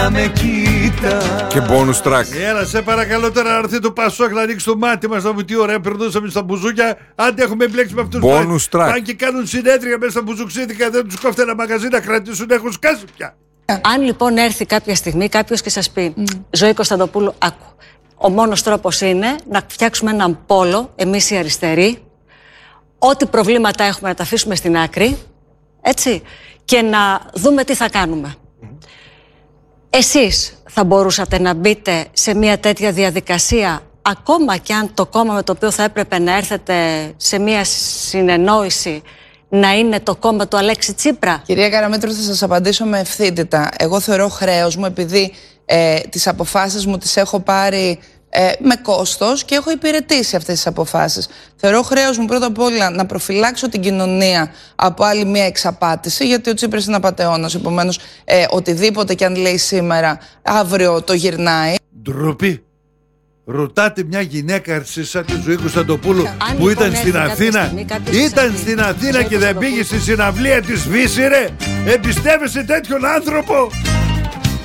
να με κοίτα. Και bonus track. Έλα, σε παρακαλώ τώρα να έρθει το Πασόκ να ανοίξει το μάτι μας. Να μου τι ωραία περνούσαμε στα μπουζούκια. Άντε έχουμε μπλέξει με αυτούς. Bonus track. Πάνε και κάνουν συνέδρια μέσα στα μπουζουξίδικα. Δεν τους κόφτε ένα μαγαζί να κρατήσουν. Έχουν σκάσει πια. Αν λοιπόν έρθει κάποια στιγμή κάποιος και σας πει Ζωή Κωνσταντοπούλου, άκου, ο μόνος τρόπος είναι να φτιάξουμε έναν πόλο, εμείς οι αριστεροί, ό,τι προβλήματα έχουμε να τα αφήσουμε στην άκρη, έτσι, και να δούμε τι θα κάνουμε. Εσείς θα μπορούσατε να μπείτε σε μια τέτοια διαδικασία, ακόμα και αν το κόμμα με το οποίο θα έπρεπε να έρθετε σε μια συνεννόηση να είναι το κόμμα του Αλέξη Τσίπρα? Κυρία Καραμέτρου, θα σας απαντήσω με ευθύτητα. Εγώ θεωρώ χρέος μου, επειδή τις αποφάσεις μου τις έχω πάρει με κόστος και έχω υπηρετήσει αυτές τις αποφάσεις. Θεωρώ χρέος μου πρώτα απ' όλα να προφυλάξω την κοινωνία από άλλη μια εξαπάτηση, γιατί ο Τσίπρας είναι απατεώνας. Επομένως, οτιδήποτε και αν λέει σήμερα, αύριο το γυρνάει. Ντροπή. Ρωτάτε μια γυναίκα εσείς σαν τη Ζωή Κωνσταντοπούλου που ήταν στην Αθήνα. Ήταν στην Αθήνα και δεν πήγε στη συναυλία της Βύση, ρε. Εμπιστεύεσαι τέτοιον άνθρωπο?